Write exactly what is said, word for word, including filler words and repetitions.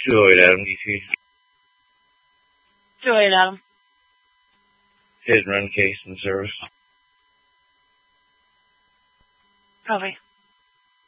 two oh eight Adam, D C. two oh eight Adam. Hit and run case in service. Copy.